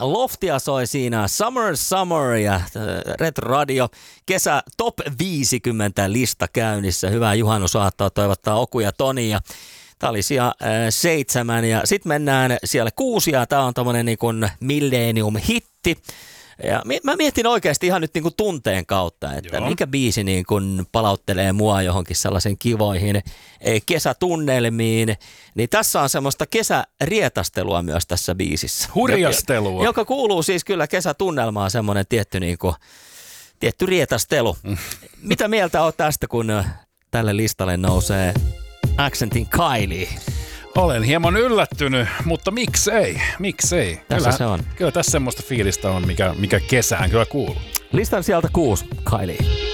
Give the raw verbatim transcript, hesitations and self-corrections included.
Loftia soi siinä Summer Summer ja Retro Radio kesä top viisikymmentä lista käynnissä. Hyvää juhannusaattoa toivottaa Oku ja Toni. Ja tää oli siellä äh, seitsemän ja sitten mennään siellä kuusi ja tää on tommonen niin kuin Millennium-hitti. Ja mä mietin oikeasti ihan nyt niin kuin tunteen kautta, että Joo. mikä biisi niin kuin palauttelee mua johonkin sellaisen kivoihin kesätunnelmiin. Niin tässä on semmoista kesärietastelua myös tässä biisissä. Hurjastelua. Joka, joka kuuluu siis kyllä kesätunnelmaan semmoinen tietty, niin kuin, tietty rietastelu. Mm. Mitä mieltä oot tästä, kun tälle listalle nousee Accentin Kylie? Olen hieman yllättynyt, mutta miksei, miksei. Tässä kyllä, se on. Kyllä tässä semmoista fiilistä on, mikä, mikä kesään kyllä kuuluu. Listan sieltä kuusi, Kylie.